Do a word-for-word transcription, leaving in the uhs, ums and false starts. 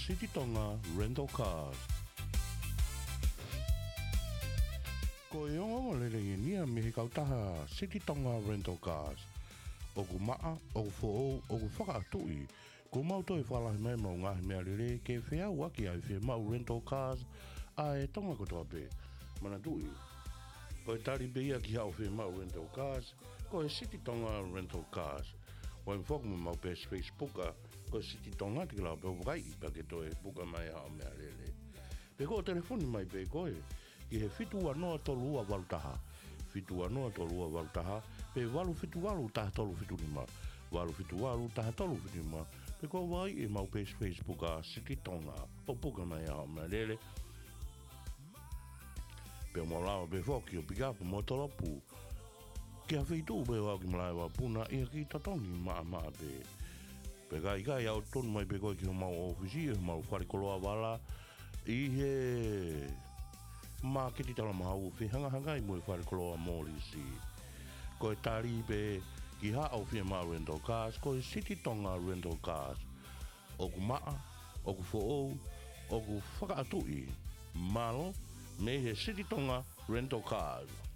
City Tonga Rental Cars. Ko e ongo lele nia me he kautaha City Tonga Rental Cars. O ku maa, o ku fo'o, o ku whakaatui. Ko mauto e whalahi mai mau ngahi mea lele ke whea waki ai whea mau rental cars a e tonga kotoa pe. Mana tui. Ko e tari beia ki hao whea mau rental cars, ko e City Tonga Rental Cars. Wa i whoku mau pe Facebook a, ko e City Tonga te kila pe wakai pa ke to e buka mai hao mea lele. Pe ko o telefoni mai pe koe, ki he fitu anoa tolu ua walutaha. Fitu anoa tolu ua walutaha, pe walu fitu walu taha tolu fitu lima. Walu fitu walu taha tolu fitu lima. Pe ko wai e mau pe Facebook a City Tonga, o buka mai hao mea lele. Pe mo lawa pe whoki o pikapu mo tolopu. Ki a whitu pe wau ki malai wa puna ia ki tatongi maa maa pe. Pe kai kai au tonu mai pe koe ki ho mau ofisi, ho mau wharikoloa wala. I he maa kiti tala maha uwhi hanga hanga i mui wharikoloa mōrisi. Ko e tari pe ki ha au whia maa rental cars, ko e City Tonga Rental Cars. O ku maa, o ku fo'ou, o ku whakaatui. Malo, me he City Tonga Rental Cars.